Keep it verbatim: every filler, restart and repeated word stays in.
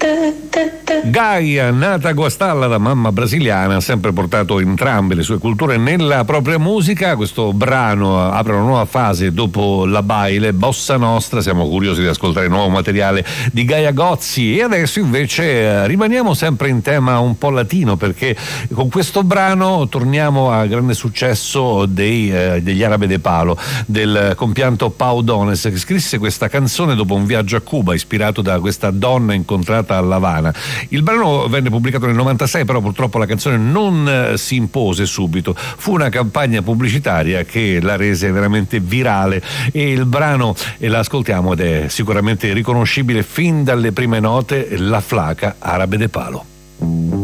Gaia, nata a Guastalla da mamma brasiliana, ha sempre portato entrambe le sue culture nella propria musica. Questo brano apre una nuova fase dopo la baile bossa nostra. Siamo curiosi di ascoltare il nuovo materiale di Gaia Gozzi, e adesso invece rimaniamo sempre in tema un po' latino, perché con questo brano torniamo al grande successo dei, eh, degli Árabe de Palo, del compianto Pau Donés, che scrisse questa canzone dopo un viaggio a Cuba ispirato da questa donna incontrata a L'Avana. Il brano venne pubblicato nel novantasei, però purtroppo la canzone non eh, si impose subito. Fu una campagna pubblicitaria che la rese veramente virale, e il brano, e l'ascoltiamo ed è sicuramente riconoscibile fin dalle prime note, La Flaca Árabe de Palo.